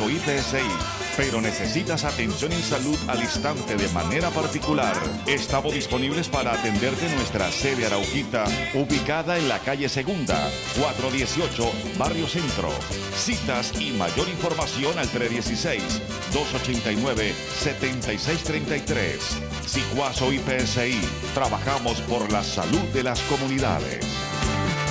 o IPSI, pero necesitas atención en salud al instante de manera particular. Estamos disponibles para atenderte en nuestra sede Arauquita, ubicada en la calle Segunda, 418, Barrio Centro. Citas y mayor información al 316-289-7633. Sicuazo IPSI, trabajamos por la salud de las comunidades.